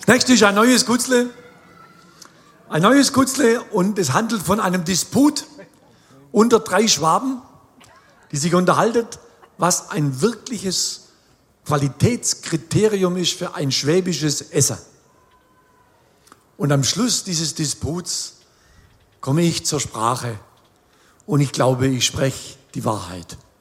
Das nächste ist ein neues Gutzle. Ein neues Gutzle und es handelt von einem Disput unter 3 Schwaben, die sich unterhalten, was ein wirkliches Qualitätskriterium ist für ein schwäbisches Essen. Und am Schluss dieses Disputs komme ich zur Sprache und ich glaube, ich spreche die Wahrheit.